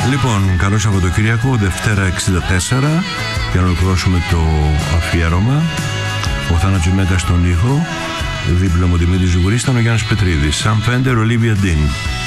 Λοιπόν, καλό Σαββατοκύριακο, Δευτέρα 64, για να ολοκληρώσουμε το αφιέρωμα. Ο Θάνατος Μέγας στον ήχο, δίπλα μου Δημήτρης Ζουγουρής, ήταν ο Γιάννης Πετρίδης. Sam Fender, Olivia Dean.